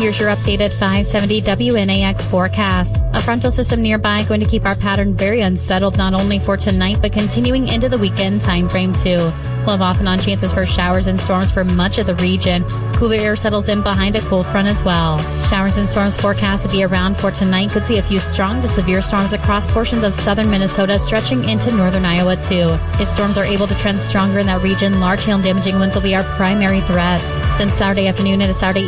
Here's your updated 570 WNAX forecast. A frontal system nearby going to keep our pattern very unsettled not only for tonight but continuing into the weekend time frame too. We'll have off and on chances for showers and storms for much of the region. Cooler air settles in behind a cold front as well. Showers and storms forecast to be around for tonight. Could see a few strong to severe storms across portions of southern Minnesota stretching into northern Iowa too. If storms are able to trend stronger in that region, large hail and damaging winds will be our primary threats. Then Saturday afternoon and a Saturday